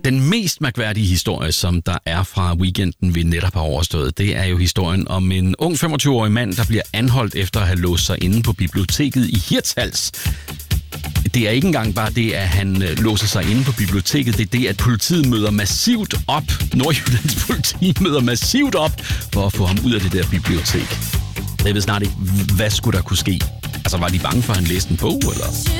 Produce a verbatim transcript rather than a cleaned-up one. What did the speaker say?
Den mest mærkværdige historie, som der er fra weekenden, vi netop har overstået, det er jo historien om en ung femogtyve-årig mand, der bliver anholdt efter at have låst sig inde på biblioteket i Hirtshals. Det er ikke engang bare det, at han låser sig inde på biblioteket. Det er det, at politiet møder massivt op. Nordjyllands politi møder massivt op for at få ham ud af det der bibliotek. Jeg ved snart ikke, hvad skulle der kunne ske? Altså, var de bange for, at han læste en bog, eller?